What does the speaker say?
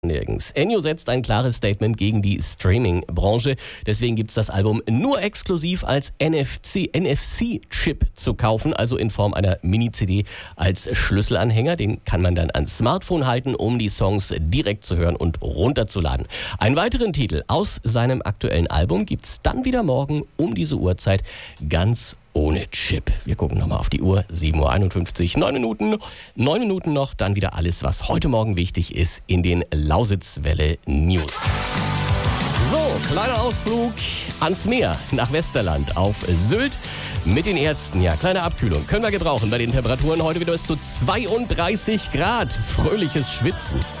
Nirgends. Ennio setzt ein klares Statement gegen die Streaming-Branche. Deswegen gibt es das Album nur exklusiv als NFC-Chip zu kaufen, also in Form einer Mini-CD als Schlüsselanhänger. Den kann man dann ans Smartphone halten, um die Songs direkt zu hören und runterzuladen. Einen weiteren Titel aus seinem aktuellen Album gibt es dann wieder morgen um diese Uhrzeit ganz ohne Chip. Wir gucken nochmal auf die Uhr. 7:51 Uhr, 9 Minuten noch. Dann wieder alles, was heute Morgen wichtig ist in den Lausitzwelle News. So, kleiner Ausflug ans Meer, nach Westerland, auf Sylt mit den Ärzten. Ja, kleine Abkühlung können wir gebrauchen bei den Temperaturen heute wieder bis zu 32 Grad. Fröhliches Schwitzen.